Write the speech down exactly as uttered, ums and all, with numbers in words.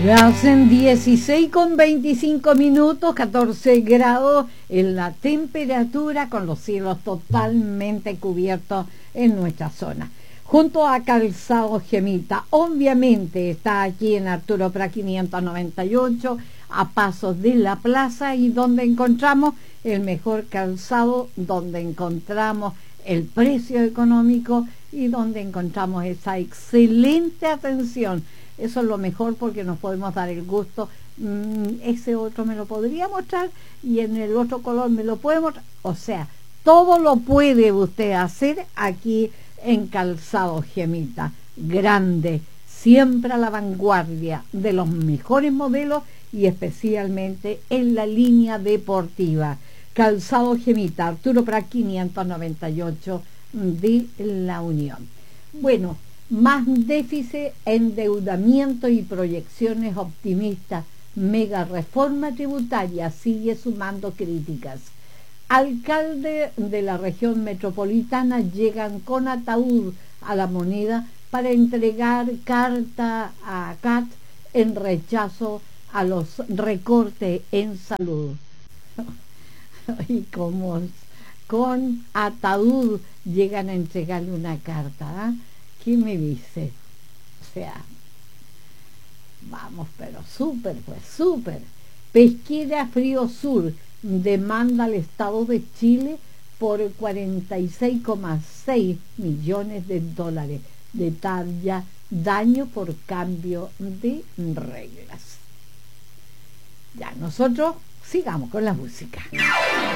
Hacen dieciséis con veinticinco minutos, catorce grados en la temperatura, con los cielos totalmente cubiertos en nuestra zona. Junto a Calzado Gemita, obviamente está aquí en Arturo Prat quinientos noventa y ocho, a pasos de la plaza, y donde encontramos el mejor calzado, donde encontramos el precio económico y donde encontramos esa excelente atención. Eso es lo mejor, porque nos podemos dar el gusto. Mm, ese otro me lo podría mostrar y en el otro color me lo puede mostrar. O sea, todo lo puede usted hacer aquí en Calzado Gemita. Grande, siempre a la vanguardia de los mejores modelos y especialmente en la línea deportiva. Calzado Gemita, Arturo Prat quinientos noventa y ocho de La Unión. Bueno, más déficit, endeudamiento y proyecciones optimistas. Mega reforma tributaria sigue sumando críticas. Alcalde de la región metropolitana llegan con ataúd a la Moneda para entregar carta a C A T en rechazo a los recortes en salud. Y como con ataúd llegan a entregarle una carta, ¿eh? ¿Qué me dice? O sea, vamos, pero súper, pues súper. Pesquera Frío Sur demanda al Estado de Chile por cuarenta y seis coma seis millones de dólares. Detalla daño por cambio de reglas. Ya, nosotros sigamos con la música.